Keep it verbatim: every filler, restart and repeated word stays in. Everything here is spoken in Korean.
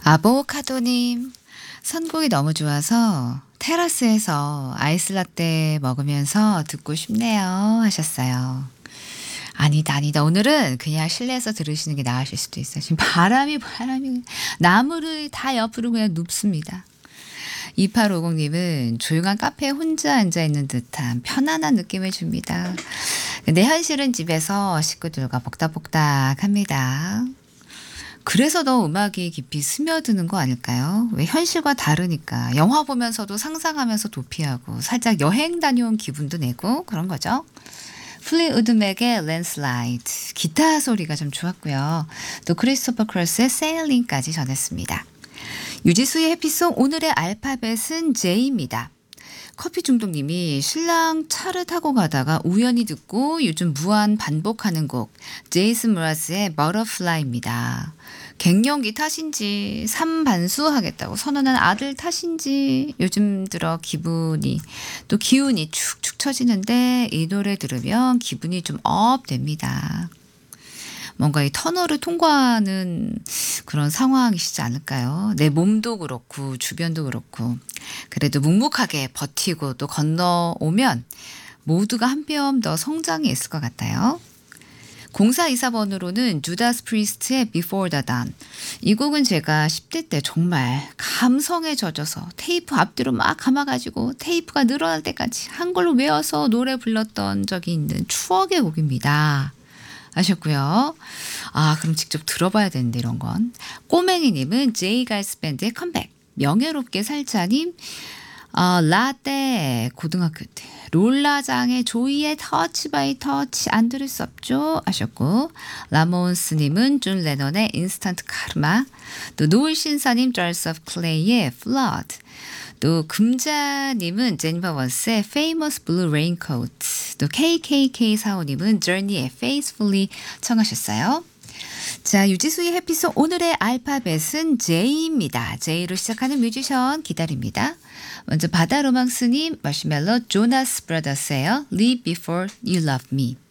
아보카도님, 선곡이 너무 좋아서 테라스에서 아이스라떼 먹으면서 듣고 싶네요 하셨어요. 아니다, 아니다. 오늘은 그냥 실내에서 들으시는 게 나으실 수도 있어요. 지금 바람이, 바람이, 나무를 다 옆으로 그냥 눕습니다. 이팔오공님은 조용한 카페에 혼자 앉아있는 듯한 편안한 느낌을 줍니다. 근데 현실은 집에서 식구들과 복닥복닥 합니다. 그래서 더 음악이 깊이 스며드는 거 아닐까요? 왜 현실과 다르니까. 영화 보면서도 상상하면서 도피하고 살짝 여행 다녀온 기분도 내고 그런 거죠. 플리우드 맥의 랜슬라이드, 기타 소리가 좀 좋았고요. 또 크리스토퍼 크로스의 세일링까지 전했습니다. 유지수의 해피송, 오늘의 알파벳은 J입니다. 커피 중독님이 신랑 차를 타고 가다가 우연히 듣고 요즘 무한 반복하는 곡 제이슨 무라스의 버터플라이입니다. 갱년기 탓인지 삼반수 하겠다고 선언한 아들 탓인지 요즘 들어 기분이 또 기운이 축축 처지는데 이 노래 들으면 기분이 좀 업됩니다. 뭔가 이 터널을 통과하는 그런 상황이시지 않을까요? 내 몸도 그렇고 주변도 그렇고 그래도 묵묵하게 버티고 또 건너오면 모두가 한 뼘 더 성장이 있을 것 같아요. 공사이사번으로는 주다스 프리스트의 Before the Dawn. 이 곡은 제가 십 대 때 정말 감성에 젖어서 테이프 앞뒤로 막 감아가지고 테이프가 늘어날 때까지 한글로 외워서 노래 불렀던 적이 있는 추억의 곡입니다. 아셨고요. 아, 그럼 직접 들어봐야 되는데 이런 건. 꼬맹이님은 제이갈스 밴드의 컴백. 명예롭게 살자님. 어, 라떼 고등학교 때 롤라장의 조이의 터치 바이 터치 안 들을 수 없죠 하셨고, 라몬스님은 존 레논의 인스턴트 카르마, 또 노을 신사님 Jars of Clay의 Flood, 또 금자님은 제니퍼 원스의 Famous Blue Raincoat, 또 케이케이케이사오님은 Journey의 Faithfully 청하셨어요. 자, 유지수의 해피송, 오늘의 알파벳은 J입니다. J로 시작하는 뮤지션 기다립니다. 먼저 바다 로망스님, 마시멜로 조나스 브라더스예요. Live Before You Love Me.